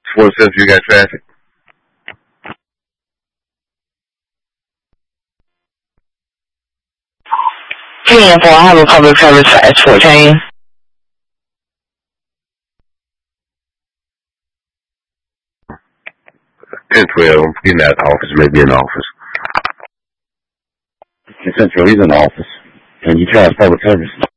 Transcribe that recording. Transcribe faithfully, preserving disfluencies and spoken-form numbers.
Sports Center, you got traffic? ten four, I have a public service at fourteen. ten twelve, I'm getting out of the office, maybe in the office. Central, he's in the office. And you try his public service.